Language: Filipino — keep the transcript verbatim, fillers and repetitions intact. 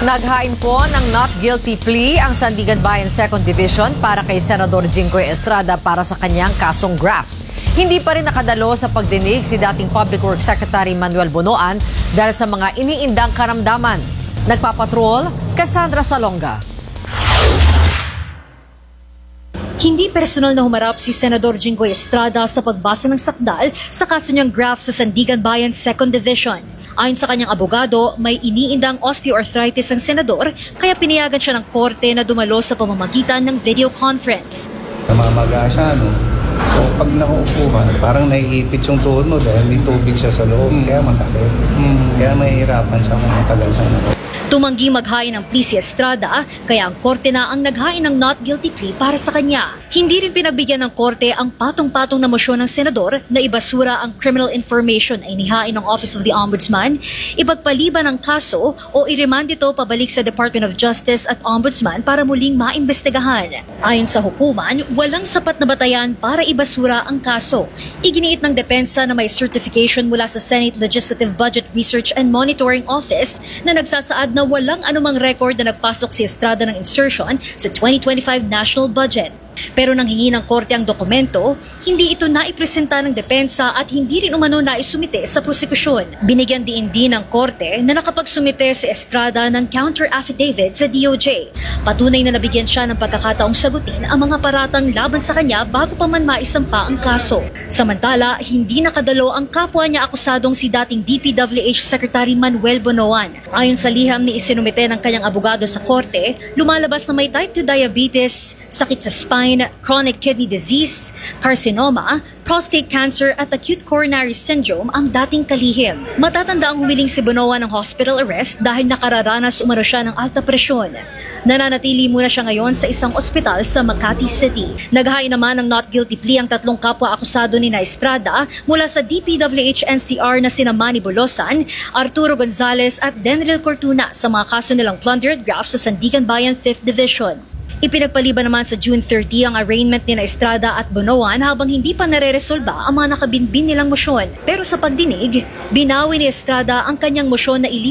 Naghain po ng not guilty plea ang Sandigan Bayan second Division para kay Senador Jinggoy Estrada para sa kanyang kasong graft. Hindi pa rin nakadalo sa pagdinig si dating Public Works Secretary Manuel Bonoan dahil sa mga iniindang karamdaman. Nagpapatrol, Cassandra Salonga. Hindi personal na humarap si Senador Jinggoy Estrada sa pagbasa ng sakdal sa kaso niyang graft sa Sandigan Bayan second Division. Ayon sa kanyang abogado, may iniindang osteoarthritis ang senador kaya pinayagan siya ng korte na dumalo sa pamamagitan ng video conference. Namamaga siya, no? So pag nakaupo ka, parang naiipit yung tuhod mo dahil may tubig siya sa loob, mm. kaya masakit. Mm. Kaya mahihirapan siya kung matagal siya nakaupo. Tumanggi maghain ng plea si Estrada, kaya ang korte na ang naghain ng not guilty plea para sa kanya. Hindi rin pinagbigyan ng korte ang patong-patong na mosyon ng senador na ibasura ang criminal information ay inihain ng Office of the Ombudsman, ipagpaliban ang kaso o i-remand ito pabalik sa Department of Justice at Ombudsman para muling maimbestigahan. Ayon sa hukuman, walang sapat na batayan para ibasura ang kaso. Iginiit ng depensa na may certification mula sa Senate Legislative Budget Research and Monitoring Office na nagsasaad na na walang anumang record na nagpasok si Estrada ng insertion sa twenty twenty-five national budget. Pero nang hingi ng korte ang dokumento, hindi ito naipresenta ng depensa at hindi rin umano naisumite sa prosekusyon. Binigyan din din ng korte na nakapagsumite si Estrada ng counter affidavit sa D O J. Patunay na nabigyan siya ng pagkakataong sagutin ang mga paratang laban sa kanya bago pa man maisampa ang kaso. Samantala, hindi nakadalo ang kapwa niya akusadong si dating D P W H Secretary Manuel Bonoan. Ayon sa liham ni isinumite ng kanyang abogado sa korte, lumalabas na may type two diabetes, sakit sa spine, chronic kidney disease, carcinoma, prostate cancer at acute coronary syndrome ang dating kalihim. Matatanda ang humiling si Bonoan ng hospital arrest dahil nakararanas umano siya ng alta presyon. Nananatili muna siya ngayon sa isang ospital sa Makati City. Naghain naman ng not guilty plea ang tatlong kapwa akusado ni Estrada mula sa D P W H N C R na sina Manny Bolosan, Arturo Gonzalez at Denril Cortuna sa mga kaso nilang plundered graft sa Sandigan Bayan fifth Division. Ipinagpaliban naman sa June thirtieth ang arraignment ni Estrada at Bonoan habang hindi pa nare-resolba ang mga nakabinbin nilang mosyon. Pero sa pagdinig, binawi ni Estrada ang kanyang mosyon na ili